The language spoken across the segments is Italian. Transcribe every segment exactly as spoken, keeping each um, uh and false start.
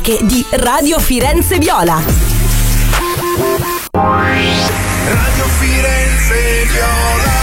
Che di Radio Firenze Viola. Radio Firenze Viola.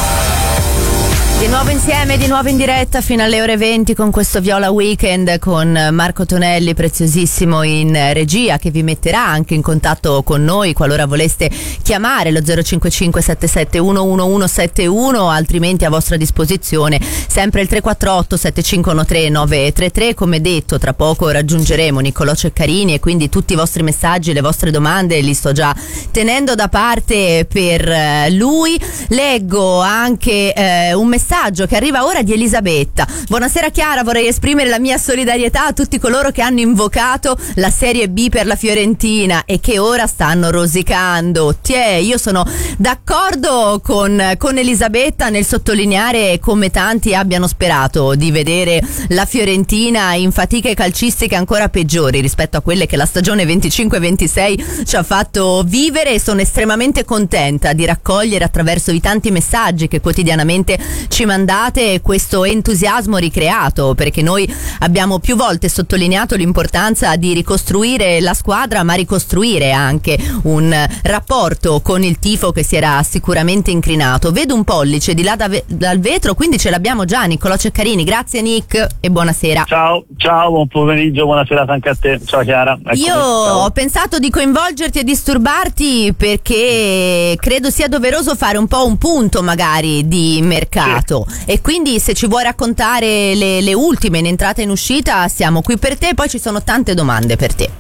Di nuovo insieme, di nuovo in diretta fino alle ore venti con questo Viola Weekend con Marco Tonelli, preziosissimo in regia, che vi metterà anche in contatto con noi qualora voleste chiamare lo zero cinque cinque sette sette uno uno uno sette uno, altrimenti a vostra disposizione sempre il tre quattro otto sette cinque uno tre nove tre tre. Come detto, tra poco raggiungeremo Niccolò Ceccarini e quindi tutti i vostri messaggi, le vostre domande li sto già tenendo da parte per lui. Leggo anche eh, un messaggio che arriva ora di Elisabetta. Buonasera Chiara, vorrei esprimere la mia solidarietà a tutti coloro che hanno invocato la Serie B per la Fiorentina e che ora stanno rosicando. Tiè, io sono d'accordo con, con Elisabetta nel sottolineare come tanti abbiano sperato di vedere la Fiorentina in fatiche calcistiche ancora peggiori rispetto a quelle che la stagione venticinque ventisei ci ha fatto vivere, e sono estremamente contenta di raccogliere attraverso i tanti messaggi che quotidianamente ci mandate questo entusiasmo ricreato, perché noi abbiamo più volte sottolineato l'importanza di ricostruire la squadra, ma ricostruire anche un rapporto con il tifo che si era sicuramente incrinato. Vedo un pollice di là da ve- dal vetro, quindi ce l'abbiamo già. Niccolò Ceccarini, grazie Nick e buonasera. Ciao, ciao, buon pomeriggio, buona serata anche a te. Ciao Chiara. Eccomi. Io ciao. ho pensato di coinvolgerti e disturbarti perché credo sia doveroso fare un po' un punto magari di mercato. Sì. E quindi se ci vuoi raccontare le, le ultime in entrata e in uscita siamo qui per te, poi ci sono tante domande per te.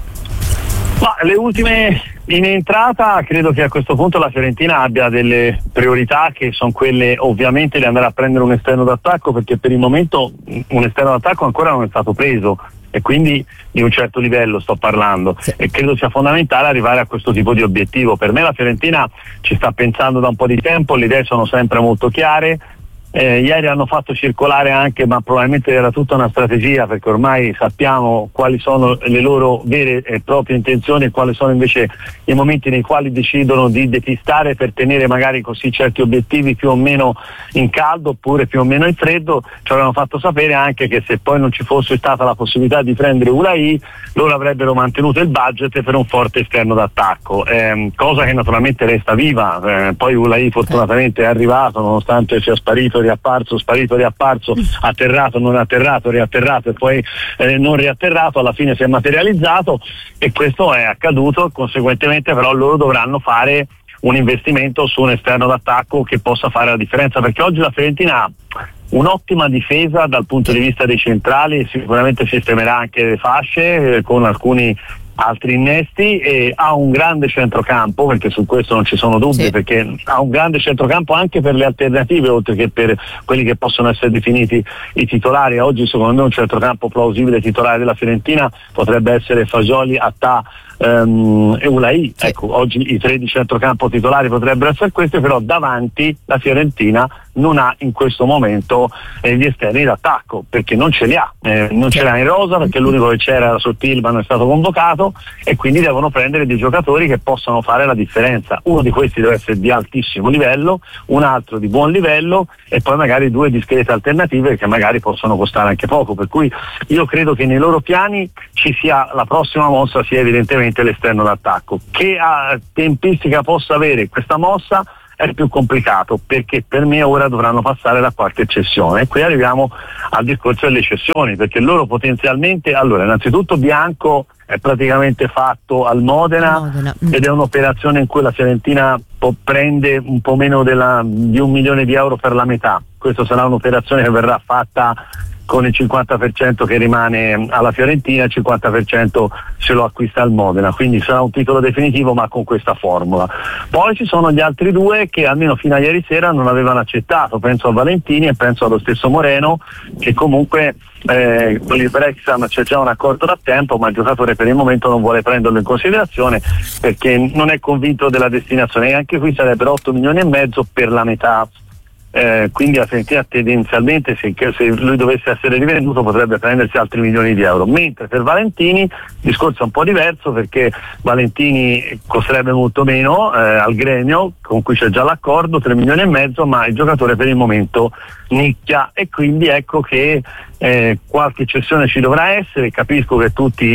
Ma le ultime in entrata, credo che a questo punto la Fiorentina abbia delle priorità che sono quelle ovviamente di andare a prendere un esterno d'attacco, perché per il momento un esterno d'attacco ancora non è stato preso e quindi di un certo livello sto parlando, sì. E credo sia fondamentale arrivare a questo tipo di obiettivo. Per me la Fiorentina ci sta pensando da un po' di tempo, le idee sono sempre molto chiare. Eh, ieri hanno fatto circolare anche, ma probabilmente era tutta una strategia, perché ormai sappiamo quali sono le loro vere e proprie intenzioni e quali sono invece i momenti nei quali decidono di depistare per tenere magari così certi obiettivi più o meno in caldo oppure più o meno in freddo. Ci avevano fatto sapere anche che se poi non ci fosse stata la possibilità di prendere Ulai, loro avrebbero mantenuto il budget per un forte esterno d'attacco, eh, cosa che naturalmente resta viva. Eh, poi Ulai fortunatamente è arrivato, nonostante sia sparito, riapparso, sparito, riapparso, atterrato, non atterrato, riatterrato e poi eh, non riatterrato, alla fine si è materializzato e questo è accaduto. Conseguentemente però loro dovranno fare un investimento su un esterno d'attacco che possa fare la differenza, perché oggi la Fiorentina ha un'ottima difesa dal punto di vista dei centrali, sicuramente sistemerà anche le fasce eh, con alcuni altri innesti, e ha un grande centrocampo, perché su questo non ci sono dubbi, sì. Perché ha un grande centrocampo anche per le alternative oltre che per quelli che possono essere definiti i titolari. Oggi secondo me un centrocampo plausibile titolare della Fiorentina potrebbe essere Fagioli, Attà um, e Ulai, sì. Ecco, oggi i tre di centrocampo titolari potrebbero essere questi, però davanti la Fiorentina non ha in questo momento eh, gli esterni d'attacco, perché non ce li ha, eh, non ce l'ha in rosa, perché l'unico che c'era era Sottilman, non è stato convocato, e quindi devono prendere dei giocatori che possano fare la differenza. Uno di questi deve essere di altissimo livello, un altro di buon livello e poi magari due discrete alternative che magari possono costare anche poco, per cui io credo che nei loro piani ci sia la prossima mossa sia evidentemente l'esterno d'attacco. Che a tempistica possa avere questa mossa è più complicato, perché per me ora dovranno passare da qualche cessione, e qui arriviamo al discorso delle cessioni, perché loro potenzialmente, allora innanzitutto Bianco è praticamente fatto al Modena, Modena. Ed è un'operazione in cui la Fiorentina po- prende un po' meno della, di un milione di euro per la metà. Questa sarà un'operazione che verrà fatta con il cinquanta per cento che rimane alla Fiorentina, il cinquanta per cento se lo acquista al Modena, quindi sarà un titolo definitivo ma con questa formula. Poi ci sono gli altri due che almeno fino a ieri sera non avevano accettato, penso a Valentini e penso allo stesso Moreno, che comunque eh, con il Brexham c'è già un accordo da tempo, ma il giocatore per il momento non vuole prenderlo in considerazione perché non è convinto della destinazione, e anche qui sarebbero otto milioni e mezzo per la metà. Eh, quindi la Fiorentina tendenzialmente se, se lui dovesse essere rivenduto potrebbe prendersi altri milioni di euro, mentre per Valentini il discorso è un po' diverso, perché Valentini costerebbe molto meno eh, al Gremio, con cui c'è già l'accordo, tre milioni e mezzo, ma il giocatore per il momento nicchia, e quindi ecco che eh, qualche cessione ci dovrà essere. Capisco che tutti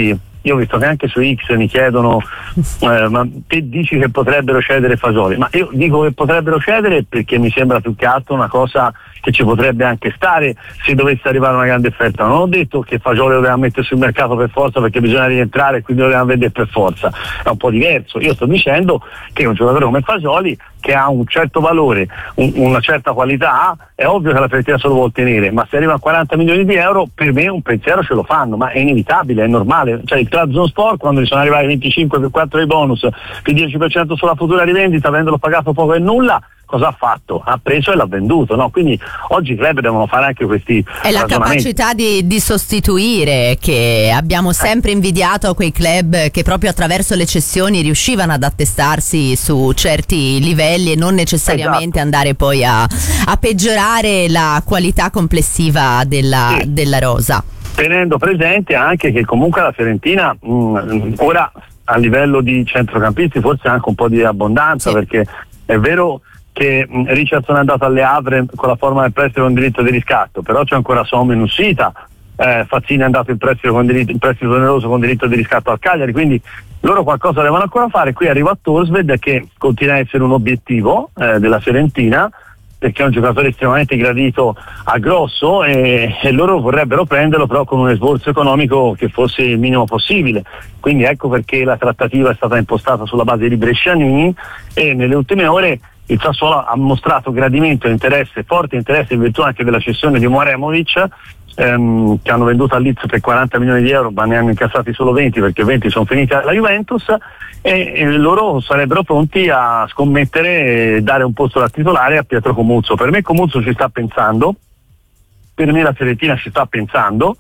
io ho visto che anche su X mi chiedono eh, ma te dici che potrebbero cedere Fasoli, ma io dico che potrebbero cedere perché mi sembra più che altro una cosa che ci potrebbe anche stare se dovesse arrivare una grande offerta. Non ho detto che Fasoli doveva mettere sul mercato per forza perché bisogna rientrare e quindi lo doveva vedere per forza, è un po' diverso. Io sto dicendo che un giocatore come Fasoli, che ha un certo valore, un, una certa qualità, è ovvio che la Fiorentina se lo vuol tenere, ma se arriva a quaranta milioni di euro per me un pensiero ce lo fanno, ma è inevitabile, è normale. Cioè il Trabzonspor, quando gli sono arrivati venticinque più quattro di bonus più dieci per cento sulla futura rivendita, avendolo pagato poco e nulla, cosa ha fatto? Ha preso e l'ha venduto, no? Quindi oggi i club devono fare anche questi è la capacità di, di sostituire che abbiamo sempre invidiato a quei club che proprio attraverso le cessioni riuscivano ad attestarsi su certi livelli e non necessariamente esatto. andare poi a, a peggiorare la qualità complessiva della, sì. della rosa. Tenendo presente anche che comunque la Fiorentina mh, ora a livello di centrocampisti forse anche un po' di abbondanza, sì. perché è vero che Richardson è andato alle Havre con la forma del prestito con diritto di riscatto, però c'è ancora Sommer in uscita, eh, Fazzini è andato in prestito, con diritto, in prestito oneroso con diritto di riscatto al Cagliari, quindi loro qualcosa devono ancora fare. Qui arriva Torsved che continua a essere un obiettivo eh, della Fiorentina, perché è un giocatore estremamente gradito a grosso e, e loro vorrebbero prenderlo però con un esborso economico che fosse il minimo possibile, quindi ecco perché la trattativa è stata impostata sulla base di Bresciani e nelle ultime ore il Sassuolo ha mostrato gradimento e interesse, forte interesse in virtù anche della cessione di Umaremovic, ehm, che hanno venduto al Leeds per quaranta milioni di euro, ma ne hanno incassati solo venti perché venti sono finiti alla Juventus e, e loro sarebbero pronti a scommettere e dare un posto da titolare a Pietro Comuzzo. Per me Comuzzo ci sta pensando, per me la Fiorentina ci sta pensando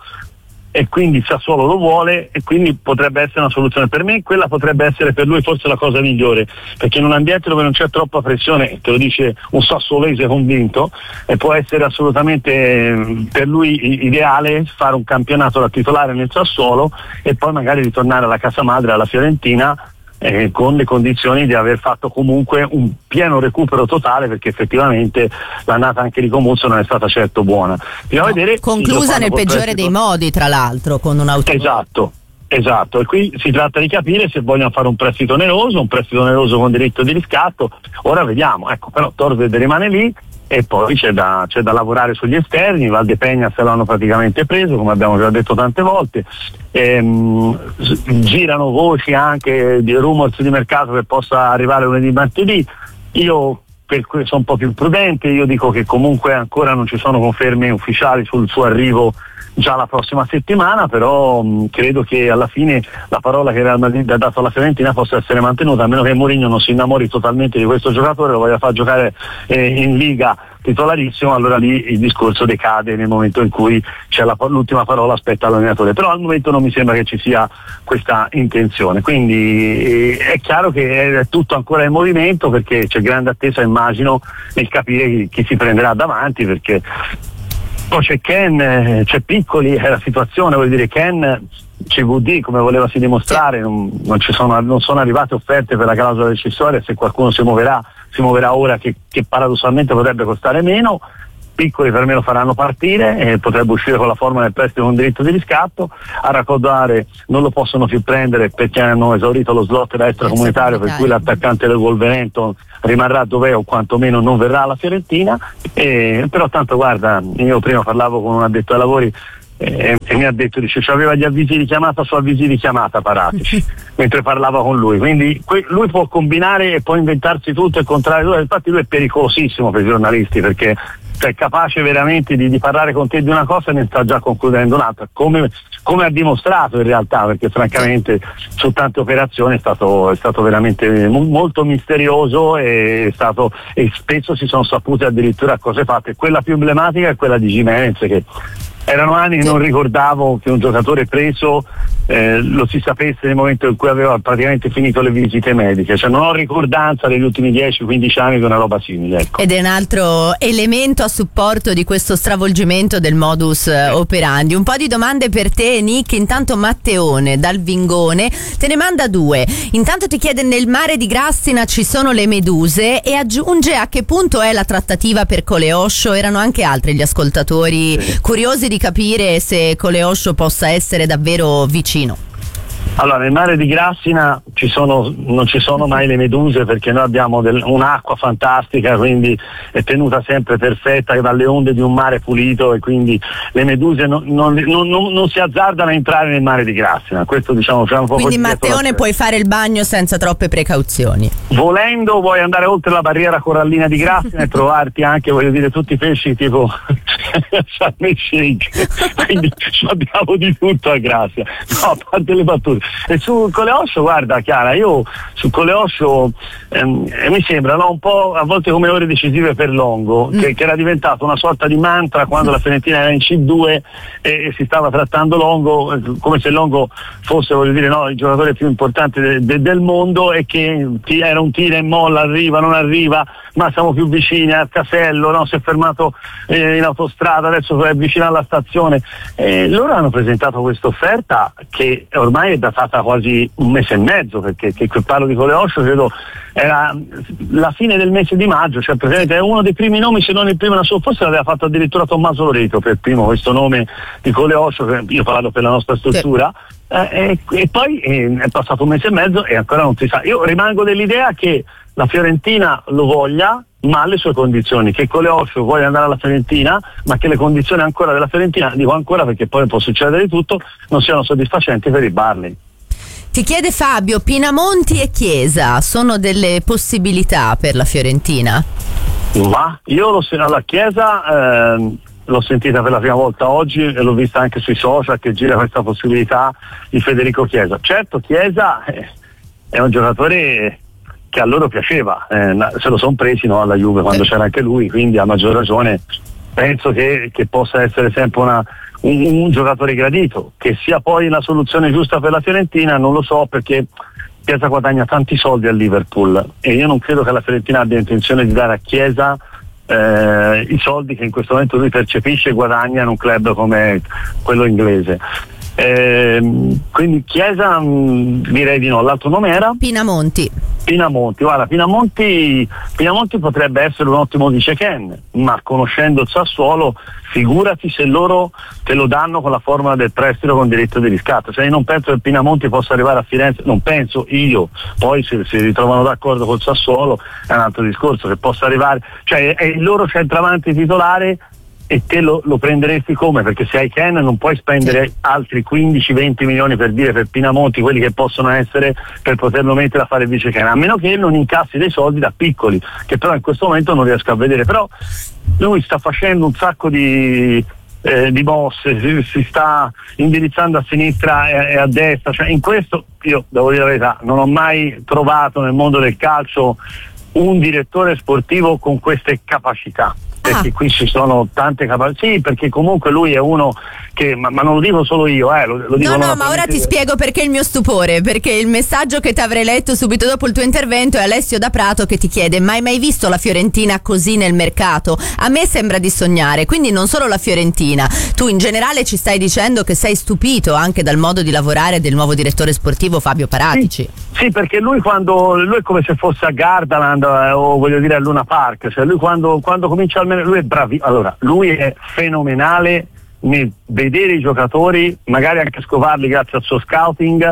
e quindi il Sassuolo lo vuole e quindi potrebbe essere una soluzione. Per me quella potrebbe essere per lui forse la cosa migliore, perché in un ambiente dove non c'è troppa pressione, te lo dice un sassuolese convinto, e può essere assolutamente per lui ideale fare un campionato da titolare nel Sassuolo e poi magari ritornare alla casa madre, alla Fiorentina, Eh, con le condizioni di aver fatto comunque un pieno recupero totale, perché effettivamente l'annata anche di Comuzzo non è stata certo buona. Bisogna no, vedere conclusa nel peggiore dei modi, tra l'altro, con un auto. Esatto, esatto, e qui si tratta di capire se vogliono fare un prestito oneroso, un prestito oneroso con diritto di riscatto. Ora vediamo, ecco, però Torved rimane lì e poi c'è da, c'è da lavorare sugli esterni. Valdepegna se l'hanno praticamente preso, come abbiamo già detto tante volte. Ehm, girano voci anche di rumors di mercato che possa arrivare lunedì martedì. Io per cui sono un po' più prudente, io dico che comunque ancora non ci sono conferme ufficiali sul suo arrivo già la prossima settimana, però mh, credo che alla fine la parola che Real Madrid ha dato alla Fiorentina possa essere mantenuta, a meno che Mourinho non si innamori totalmente di questo giocatore, lo voglia far giocare eh, in Liga titolarissimo, allora lì il discorso decade nel momento in cui c'è la, l'ultima parola aspetta l'allenatore, però al momento non mi sembra che ci sia questa intenzione, quindi eh, è chiaro che è tutto ancora in movimento, perché c'è grande attesa, immagino, nel capire chi, chi si prenderà davanti, perché poi c'è Ken, c'è Piccoli, è la situazione, vuol dire Ken C V D come volevasi dimostrare, non, non, ci sono, non sono arrivate offerte per la clausola rescissoria, se qualcuno si muoverà si muoverà ora che, che paradossalmente potrebbe costare meno. Piccoli per me lo faranno partire e potrebbe uscire con la forma del prestito con diritto di riscatto. A Raccordare non lo possono più prendere perché hanno esaurito lo slot da extracomunitario, per cui l'attaccante del Wolverhampton rimarrà dov'è o quantomeno non verrà alla Fiorentina, e, però tanto guarda, io prima parlavo con un addetto ai lavori e, e mi ha detto, dice, cioè, aveva gli avvisi di chiamata su avvisi di chiamata paratici mentre parlava con lui, quindi que- lui può combinare e può inventarsi tutto e contrario, infatti lui è pericolosissimo per i giornalisti, perché è capace veramente di, di parlare con te di una cosa e ne sta già concludendo un'altra, come, come ha dimostrato in realtà, perché francamente su tante operazioni è stato, è stato veramente mo- molto misterioso e, è stato, e spesso si sono sapute addirittura cose fatte. Quella più emblematica è quella di Gimenez, che erano anni che non ricordavo che un giocatore preso eh, lo si sapesse nel momento in cui aveva praticamente finito le visite mediche, cioè non ho ricordanza degli ultimi dieci quindici anni di una roba simile, ecco. Ed è un altro elemento a supporto di questo stravolgimento del modus operandi. Un po' di domande per te, Nick. Intanto Matteone dal Vingone te ne manda due. Intanto ti chiede: nel mare di Grassina ci sono le meduse, e aggiunge: a che punto è la trattativa per Coleoscio? Erano anche altri gli ascoltatori curiosi di capire se Coleoscio possa essere davvero vicino. Allora, nel mare di Grassina ci sono, non ci sono mai le meduse, perché noi abbiamo del, un'acqua fantastica, quindi è tenuta sempre perfetta dalle onde di un mare pulito, e quindi le meduse non, non, non, non, non si azzardano a entrare nel mare di Grassina. Questo, diciamo, c'è un po'. Quindi Matteone puoi fare il bagno senza troppe precauzioni. Volendo vuoi andare oltre la barriera corallina di Grassina e trovarti anche, voglio dire, tutti i pesci tipo Sharm el Sheikh, quindi abbiamo di tutto a Grassina. No, a parte le battute. E su Coleoscio, guarda Chiara, io su Coleoscio ehm, mi sembrano un po' a volte come ore decisive per Longo, mm. che, che era diventato una sorta di mantra quando la Fiorentina era in C due e, e si stava trattando Longo, eh, come se Longo fosse, voglio dire, no, il giocatore più importante de, de, del mondo, e che ti, era un tira e molla, arriva, non arriva, ma siamo più vicini al casello, no? Si è fermato eh, in autostrada, adesso è vicino alla stazione. Eh, loro hanno presentato questa offerta che ormai è datata quasi un mese e mezzo, perché che quel parlo di Coleoscio credo era la fine del mese di maggio, cioè praticamente è uno dei primi nomi, se non il primo, forse l'aveva fatto addirittura Tommaso Loreto per primo questo nome di Coleoscio, che io parlo per la nostra struttura. Sì. Eh, e, e poi eh, è passato un mese e mezzo e ancora non si sa. Io rimango dell'idea che la Fiorentina lo voglia, ma alle sue condizioni, che Coleoscio voglia andare alla Fiorentina, ma che le condizioni ancora della Fiorentina, dico ancora perché poi può succedere di tutto, non siano soddisfacenti per i Barley. Ti chiede Fabio, Pinamonti e Chiesa sono delle possibilità per la Fiorentina? Ma io l'ho alla Chiesa eh, l'ho sentita per la prima volta oggi e l'ho vista anche sui social che gira questa possibilità di Federico Chiesa. Certo, Chiesa eh, è un giocatore che a loro piaceva, eh, se lo sono presi, no, alla Juve quando c'era anche lui, quindi a maggior ragione penso che, che possa essere sempre una, un, un giocatore gradito. Che sia poi la soluzione giusta per la Fiorentina non lo so, perché Chiesa guadagna tanti soldi al Liverpool e io non credo che la Fiorentina abbia intenzione di dare a Chiesa eh, i soldi che in questo momento lui percepisce e guadagna in un club come quello inglese. Eh, quindi Chiesa mh, direi di no. L'altro nome era? Pinamonti. Pinamonti, guarda, Pinamonti, Pinamonti potrebbe essere un ottimo vice Ken, ma conoscendo il Sassuolo, figurati se loro te lo danno con la formula del prestito con diritto di riscatto. Cioè io non penso che Pinamonti possa arrivare a Firenze, non penso io, poi se si ritrovano d'accordo col Sassuolo è un altro discorso, che possa arrivare, cioè è il loro centravanti titolare e te lo, lo prenderesti come? Perché se hai Ken non puoi spendere altri quindici venti milioni per dire per Pinamonti, quelli che possono essere, per poterlo mettere a fare il vice Ken, a meno che non incassi dei soldi da piccoli, che però in questo momento non riesco a vedere. Però lui sta facendo un sacco di eh, di mosse, si, si sta indirizzando a sinistra e, e a destra, cioè in questo io devo dire la verità, non ho mai trovato nel mondo del calcio un direttore sportivo con queste capacità. Perché ah. qui ci sono tante capacità, sì, perché comunque lui è uno che, ma, ma non lo dico solo io, eh, lo, lo dico no no ma ora ti spiego perché il mio stupore, perché il messaggio che ti avrei letto subito dopo il tuo intervento è Alessio da Prato che ti chiede: ma hai mai visto la Fiorentina così nel mercato? A me sembra di sognare. Quindi non solo la Fiorentina, tu in generale ci stai dicendo che sei stupito anche dal modo di lavorare del nuovo direttore sportivo Fabio Paratici. Sì, sì, perché lui quando lui è come se fosse a Gardaland eh, o voglio dire a Luna Park, cioè lui quando, quando comincia almeno lui è bravi, allora lui è fenomenale nel vedere i giocatori, magari anche scovarli grazie al suo scouting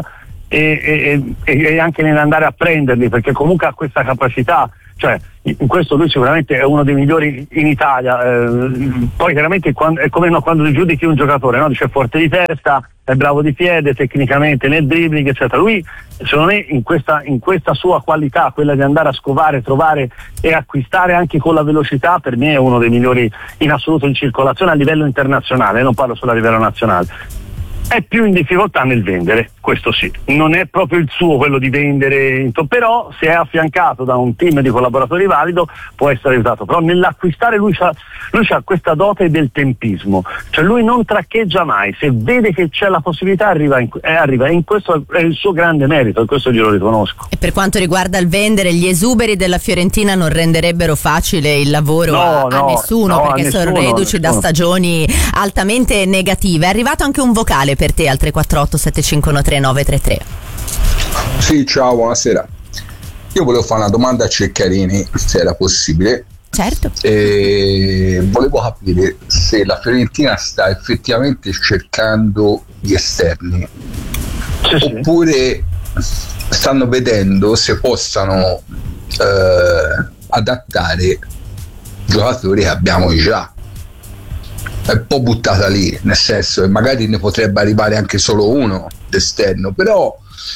e, e, e anche nell'andare a prenderli, perché comunque ha questa capacità, cioè in questo lui sicuramente è uno dei migliori in Italia. Eh, poi chiaramente quando, è come no, quando giudichi un giocatore, no? Dice forte di testa, è bravo di piede, tecnicamente nel dribbling eccetera. Lui secondo me in questa, in questa sua qualità, quella di andare a scovare, trovare e acquistare anche con la velocità, per me è uno dei migliori in assoluto in circolazione a livello internazionale, non parlo solo a livello nazionale. È più in difficoltà nel vendere, questo sì, non è proprio il suo quello di vendere, però se è affiancato da un team di collaboratori valido può essere aiutato, però nell'acquistare lui c'ha, lui c'ha questa dote del tempismo, cioè lui non traccheggia mai, se vede che c'è la possibilità arriva, in, eh, arriva e in questo è il suo grande merito, e questo glielo riconosco. E per quanto riguarda il vendere, gli esuberi della Fiorentina non renderebbero facile il lavoro no, a, no, a nessuno, no, perché a nessuno, sono reduci da stagioni altamente negative. È arrivato anche un vocale per te al tre quattro otto sette cinque uno tre nove tre tre. Sì, ciao, buonasera. Io volevo fare una domanda a Ceccarini, se era possibile. Certo. E volevo capire se la Fiorentina sta effettivamente cercando gli esterni, Sì, oppure sì. stanno vedendo se possano eh, adattare giocatori che abbiamo già. È un po' buttata lì, nel senso che magari ne potrebbe arrivare anche solo uno d'esterno, però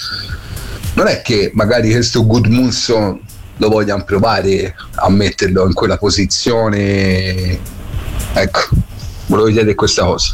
non è che magari questo Gudmundsson lo vogliamo provare a metterlo in quella posizione. Ecco, volevo chiedere questa cosa.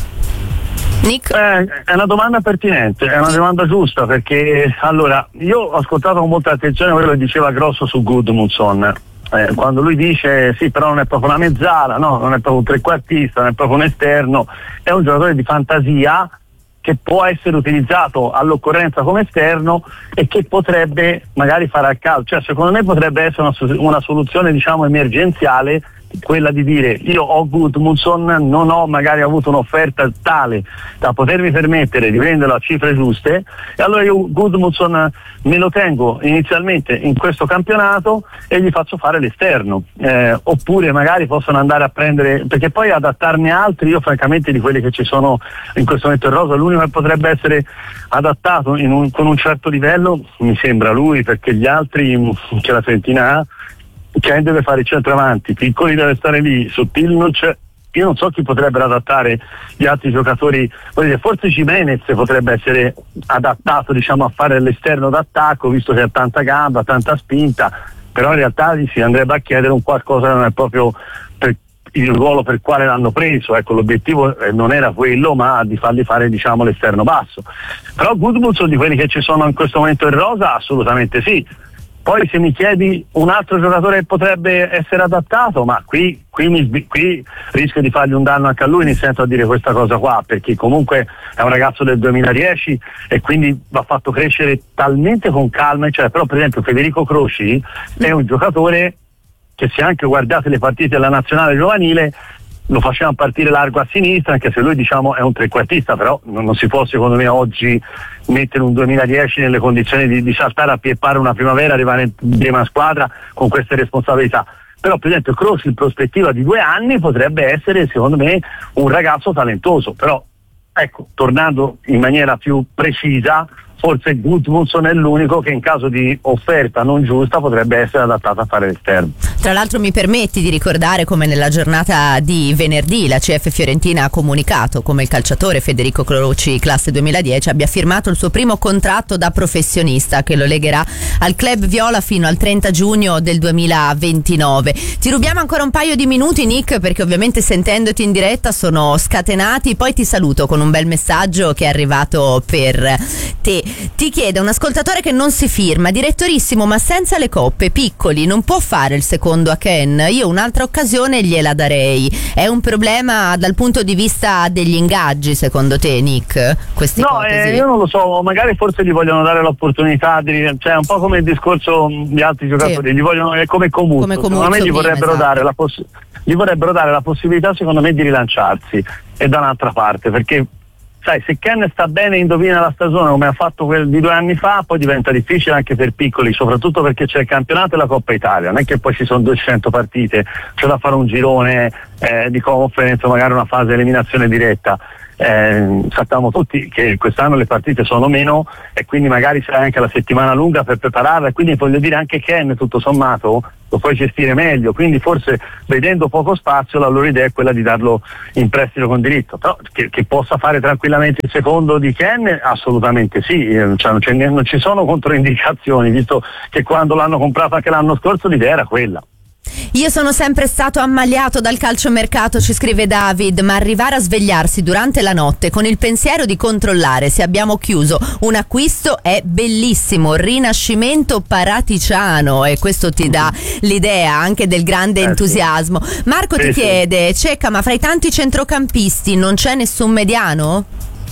Nick? Eh, è una domanda pertinente, è una domanda giusta, perché allora io ho ascoltato con molta attenzione quello che diceva Grosso su Gudmundsson. Eh, quando lui dice sì, però non è proprio una mezzala, no, non è proprio un trequartista, non è proprio un esterno, è un giocatore di fantasia che può essere utilizzato all'occorrenza come esterno e che potrebbe magari fare al calcio, cioè secondo me potrebbe essere una, una soluzione diciamo emergenziale, quella di dire io ho Gudmundsson, non ho magari avuto un'offerta tale da potermi permettere di venderlo a cifre giuste e allora io Gudmundsson me lo tengo inizialmente in questo campionato e gli faccio fare l'esterno, eh, oppure magari possono andare a prendere, perché poi adattarne altri, io francamente di quelli che ci sono in questo momento in rosa l'unico che potrebbe essere adattato in un, con un certo livello mi sembra lui, perché gli altri che la Fiorentina ha, Ken deve fare il centravanti, Piccoli deve stare lì, Sottili non c'è, io non so chi potrebbero adattare gli altri giocatori, forse Gimenez potrebbe essere adattato diciamo a fare l'esterno d'attacco visto che ha tanta gamba, tanta spinta, però in realtà gli si andrebbe a chiedere un qualcosa che non è proprio per il ruolo per il quale l'hanno preso, ecco l'obiettivo non era quello ma di fargli fare diciamo l'esterno basso, però Gudmundsson di quelli che ci sono in questo momento in rosa assolutamente sì. Poi se mi chiedi un altro giocatore che potrebbe essere adattato, ma qui, qui, mi, qui rischio di fargli un danno anche a lui, nel senso a dire questa cosa qua, perché comunque è un ragazzo del duemiladieci e quindi va fatto crescere talmente con calma, cioè, però per esempio Federico Croci è un giocatore che se anche guardate le partite della nazionale giovanile lo facciamo partire largo a sinistra, anche se lui diciamo è un trequartista, però non, non si può secondo me oggi mettere un duemiladieci nelle condizioni di, di saltare a piepare una primavera, arrivare in prima squadra con queste responsabilità. Però per esempio Croci in prospettiva di due anni potrebbe essere secondo me un ragazzo talentoso, però ecco, tornando in maniera più precisa, forse Gudmundsson è l'unico che in caso di offerta non giusta potrebbe essere adattato a fare l'esterno. Tra l'altro mi permetti di ricordare come nella giornata di venerdì la C F Fiorentina ha comunicato come il calciatore Federico Croci, classe duemiladieci, abbia firmato il suo primo contratto da professionista che lo legherà al club viola fino al trenta giugno del duemilaventinove. Ti rubiamo ancora un paio di minuti, Nick, perché ovviamente sentendoti in diretta sono scatenati, poi ti saluto con un bel messaggio che è arrivato per te. Ti chiede un ascoltatore che non si firma: direttorissimo, ma senza le coppe, Piccoli non può fare il secondo a Ken? Io un'altra occasione gliela darei. È un problema dal punto di vista degli ingaggi secondo te, Nick? Queste no, eh, io non lo so, magari forse gli vogliono dare l'opportunità di, cioè un po' come il discorso di altri giocatori, sì. Gli vogliono, è come Comuzzo, come secondo me gli vorrebbero, esatto. dare la poss- gli vorrebbero dare la possibilità secondo me di rilanciarsi, e da un'altra parte, perché sai, se Ken sta bene e indovina la stagione come ha fatto quel di due anni fa, poi diventa difficile anche per Piccoli, soprattutto perché c'è il campionato e la Coppa Italia, non è che poi ci sono duecento partite, c'è da fare un girone eh, di conference, magari una fase di eliminazione diretta. Eh, sappiamo tutti che quest'anno le partite sono meno e quindi magari c'è anche la settimana lunga per prepararla, e quindi voglio dire anche Ken tutto sommato lo puoi gestire meglio, quindi forse vedendo poco spazio la loro idea è quella di darlo in prestito con diritto, però che, che possa fare tranquillamente il secondo di Ken assolutamente sì, cioè, non, c'è, non ci sono controindicazioni, visto che quando l'hanno comprato anche l'anno scorso l'idea era quella. Io sono sempre stato ammaliato dal calciomercato, ci scrive David, ma arrivare a svegliarsi durante la notte con il pensiero di controllare se abbiamo chiuso un acquisto è bellissimo, rinascimento paraticiano, e questo ti dà l'idea anche del grande eh, entusiasmo. Sì. Marco ti chiede, Cecca, ma fra i tanti centrocampisti non c'è nessun mediano?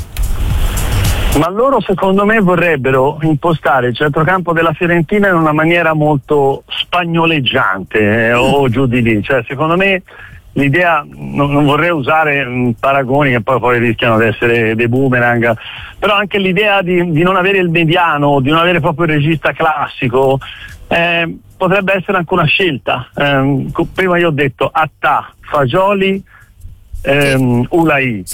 Ma loro secondo me vorrebbero impostare il centrocampo della Fiorentina in una maniera molto spagnoleggiante eh, o giù di lì, cioè secondo me l'idea, non, non vorrei usare mh, paragoni che poi, poi rischiano di essere dei boomerang, però anche l'idea di, di non avere il mediano, di non avere proprio il regista classico eh, potrebbe essere anche una scelta. Eh, prima io ho detto Attà, Fagioli, ehm, Ulai. Sì.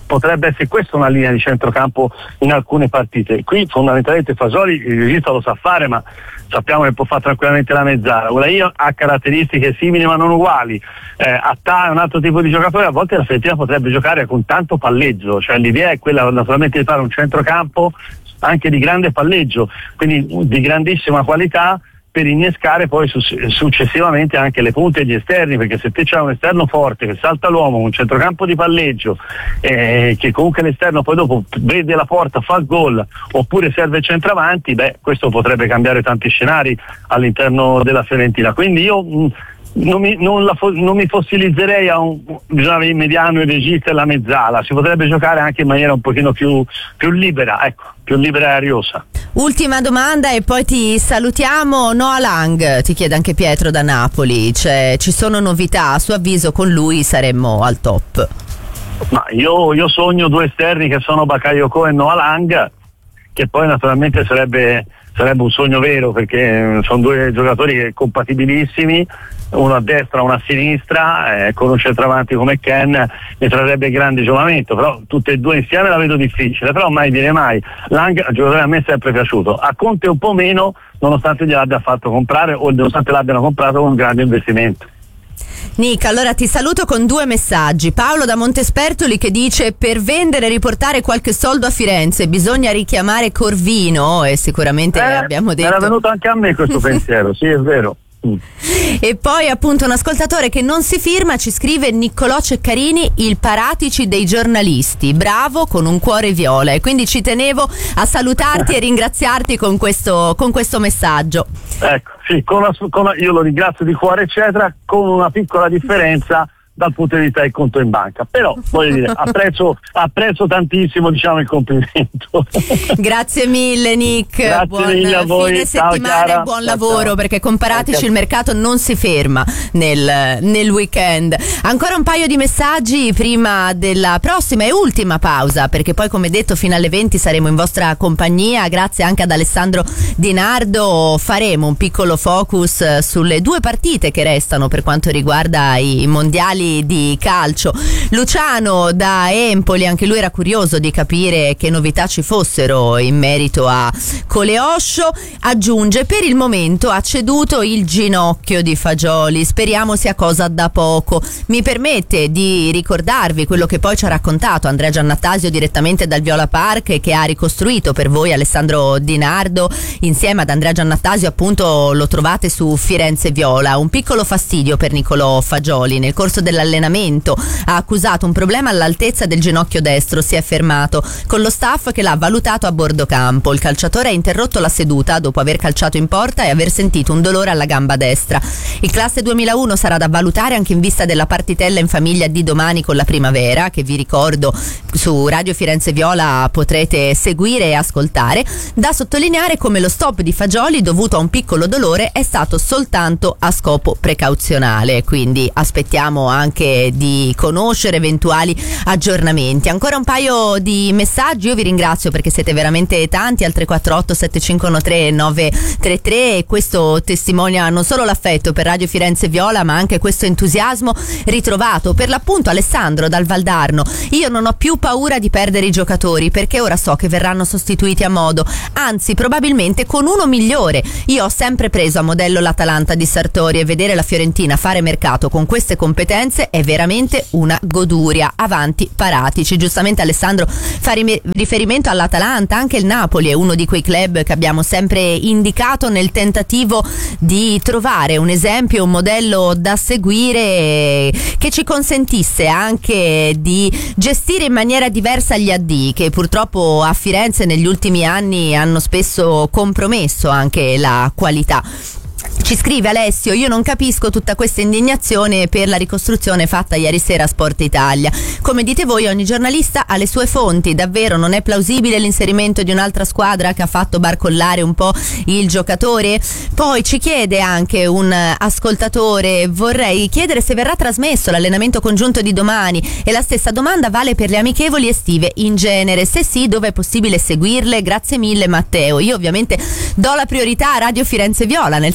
potrebbe essere questa una linea di centrocampo in alcune partite. Qui fondamentalmente Fasoli, il regista lo sa fare, ma sappiamo che può fare tranquillamente la mezzala. Ulaï ha caratteristiche simili ma non uguali, eh, Attà è un altro tipo di giocatore. A volte la Fiorentina potrebbe giocare con tanto palleggio, cioè l'idea è quella naturalmente di fare un centrocampo anche di grande palleggio, quindi di grandissima qualità, per innescare poi su- successivamente anche le punte e gli esterni, perché se te c'hai un esterno forte che salta l'uomo, un centrocampo di palleggio, eh, che comunque l'esterno poi dopo vede la porta, fa il gol, oppure serve il centravanti, beh, questo potrebbe cambiare tanti scenari all'interno della Fiorentina. Quindi io mh, non, mi, non, la fo- non mi fossilizzerei a un bisognava il mediano, il regista e la mezzala, si potrebbe giocare anche in maniera un pochino più, più libera, ecco, più libera e ariosa. Ultima domanda e poi ti salutiamo. Noah Lang, ti chiede anche Pietro da Napoli, cioè, ci sono novità? A suo avviso con lui saremmo al top? Ma io, io sogno due esterni che sono Bakayoko e Noah Lang, che poi naturalmente sarebbe, sarebbe un sogno vero, perché sono due giocatori compatibilissimi, uno a destra, uno a sinistra, eh, con un centravanti come Ken ne trarrebbe grande giovamento, però tutte e due insieme la vedo difficile, però mai dire mai. Lang, il giocatore a me è sempre piaciuto, a Conte un po' meno, nonostante gliel'abbia fatto comprare o nonostante l'abbiano comprato con un grande investimento. Nick, allora ti saluto con due messaggi. Paolo da Montespertoli che dice: per vendere e riportare qualche soldo a Firenze bisogna richiamare Corvino, e sicuramente eh, abbiamo detto... Era venuto anche a me questo pensiero, sì, è vero. E poi appunto un ascoltatore che non si firma ci scrive: Niccolò Ceccarini, il Paratici dei giornalisti, bravo, con un cuore viola. E quindi ci tenevo a salutarti e ringraziarti con questo, con questo messaggio. Ecco, sì, con una, con una, io lo ringrazio di cuore eccetera, con una piccola differenza dal punto di vista del conto in banca, però voglio dire, apprezzo, apprezzo tantissimo, diciamo, il complimento. Grazie mille Nick, grazie buon mille a voi. fine Ciao, settimana Chiara. e buon Ciao, lavoro, ciao. perché con Paratici Ciao. il mercato non si ferma nel, nel weekend. Ancora un paio di messaggi prima della prossima e ultima pausa, perché poi come detto fino alle venti saremo in vostra compagnia. Grazie anche ad Alessandro Di Nardo, faremo un piccolo focus sulle due partite che restano per quanto riguarda i mondiali di calcio. Luciano da Empoli, anche lui era curioso di capire che novità ci fossero in merito a Coleoscio, aggiunge: per il momento ha ceduto il ginocchio di Fagioli, speriamo sia cosa da poco. Mi permette di ricordarvi quello che poi ci ha raccontato Andrea Giannattasio direttamente dal Viola Park, che ha ricostruito per voi Alessandro Di Nardo insieme ad Andrea Giannattasio, appunto lo trovate su Firenze Viola. Un piccolo fastidio per Niccolò Fagioli: nel corso dell'allenamento ha accusato un problema all'altezza del ginocchio destro, si è fermato con lo staff che l'ha valutato a bordo campo. Il calciatore ha interrotto la seduta dopo aver calciato in porta e aver sentito un dolore alla gamba destra. Il classe duemilauno sarà da valutare anche in vista della partitella in famiglia di domani con la Primavera, che vi ricordo su Radio Firenze Viola potrete seguire e ascoltare. Da sottolineare come lo stop di Fagioli dovuto a un piccolo dolore è stato soltanto a scopo precauzionale, quindi aspettiamo anche di conoscere eventuali aggiornamenti. Ancora un paio di messaggi, io vi ringrazio perché siete veramente tanti, al tre quattro otto sette cinque uno tre nove tre tre, e questo testimonia non solo l'affetto per Radio Firenze Viola ma anche questo entusiasmo ritrovato. Per l'appunto Alessandro dal Valdarno: io non ho più paura di perdere i giocatori perché ora so che verranno sostituiti a modo, anzi probabilmente con uno migliore. Io ho sempre preso a modello l'Atalanta di Sartori e vedere la Fiorentina fare mercato con queste competenze è veramente una goduria. Avanti Paratici. Giustamente Alessandro fa riferimento all'Atalanta, anche il Napoli è uno di quei club che abbiamo sempre indicato nel tentativo di trovare un esempio, un modello da seguire che ci consentisse anche di gestire in maniera diversa gli addii, che purtroppo a Firenze negli ultimi anni hanno spesso compromesso anche la qualità. Ci scrive Alessio: io non capisco tutta questa indignazione per la ricostruzione fatta ieri sera a Sport Italia. Come dite voi, ogni giornalista ha le sue fonti, davvero non è plausibile l'inserimento di un'altra squadra che ha fatto barcollare un po' il giocatore? Poi ci chiede anche un ascoltatore: vorrei chiedere se verrà trasmesso l'allenamento congiunto di domani, e la stessa domanda vale per le amichevoli estive in genere, se sì dove è possibile seguirle. Grazie mille Matteo. Io ovviamente do la priorità a Radio Firenze Viola, nel senso che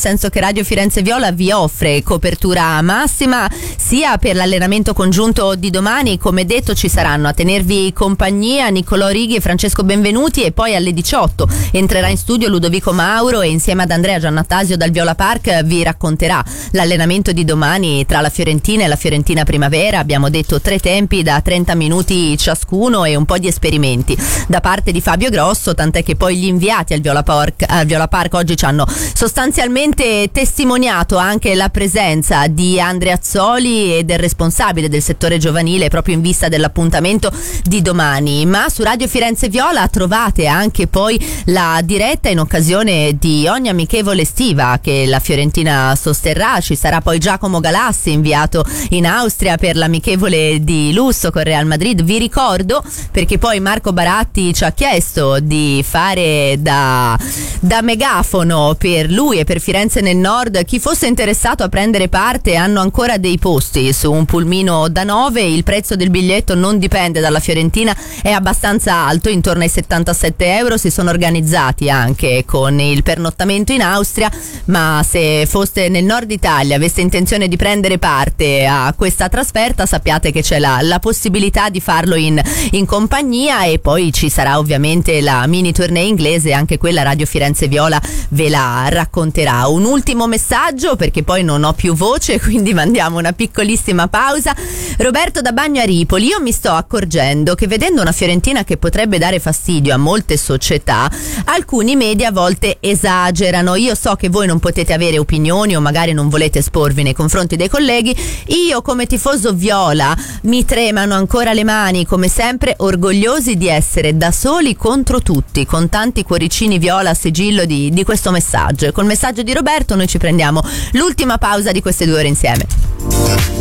Radio Firenze Viola vi offre copertura massima sia per l'allenamento congiunto di domani. Come detto, ci saranno a tenervi compagnia Niccolò Righi e Francesco Benvenuti, e poi alle diciotto entrerà in studio Ludovico Mauro e insieme ad Andrea Giannattasio dal Viola Park vi racconterà l'allenamento di domani tra la Fiorentina e la Fiorentina Primavera. Abbiamo detto tre tempi da trenta minuti ciascuno e un po' di esperimenti da parte di Fabio Grosso, tant'è che poi gli inviati al Viola Park, al Viola Park oggi ci hanno sostanzialmente testimoniato anche la presenza di Andrea Azzoli e del responsabile del settore giovanile proprio in vista dell'appuntamento di domani. Ma su Radio Firenze Viola trovate anche poi la diretta in occasione di ogni amichevole estiva che la Fiorentina sosterrà. Ci sarà poi Giacomo Galassi, inviato in Austria per l'amichevole di lusso con Real Madrid. Vi ricordo, perché poi Marco Baratti ci ha chiesto di fare da, da megafono per lui e per Firenze nel Nord, chi fosse interessato a prendere parte, hanno ancora dei posti su un pulmino da nove. Il prezzo del biglietto non dipende dalla Fiorentina, è abbastanza alto, intorno ai settantasette euro. Si sono organizzati anche con il pernottamento in Austria, ma se foste nel Nord Italia, aveste intenzione di prendere parte a questa trasferta, sappiate che c'è la, la possibilità di farlo in, in compagnia. E poi ci sarà ovviamente la mini tournée inglese, anche quella Radio Firenze Viola ve la racconterà. Un ultimo messaggio perché poi non ho più voce, quindi mandiamo una piccolissima pausa. Roberto da Bagno a Ripoli: io mi sto accorgendo che vedendo una Fiorentina che potrebbe dare fastidio a molte società, alcuni media a volte esagerano. Io so che voi non potete avere opinioni o magari non volete esporvi nei confronti dei colleghi. Io come tifoso viola mi tremano ancora le mani, come sempre orgogliosi di essere da soli contro tutti, con tanti cuoricini viola a sigillo di, di questo messaggio. E col messaggio di Roberto noi ci prendiamo l'ultima pausa di queste due ore insieme.